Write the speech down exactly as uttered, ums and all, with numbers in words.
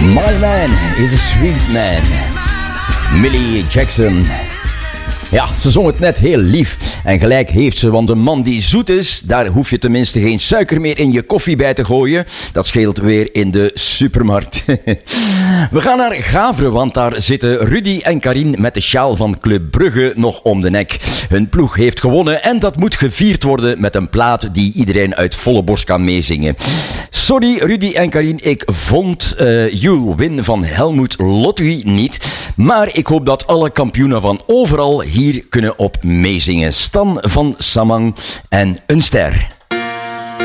My man is a sweet man. Millie Jackson. Ja, ze zong het net heel lief. En gelijk heeft ze, want een man die zoet is, daar hoef je tenminste geen suiker meer in je koffie bij te gooien. Dat scheelt weer in de supermarkt. We gaan naar Gavre, want daar zitten Rudy en Karin met de sjaal van Club Brugge nog om de nek. Hun ploeg heeft gewonnen en dat moet gevierd worden met een plaat die iedereen uit volle borst kan meezingen. Sorry Rudy en Karin, ik vond uh, You'll Win van Helmut Lotwy niet. Maar ik hoop dat alle kampioenen van overal hier kunnen op meezingen. Stan van Samang en Een Ster.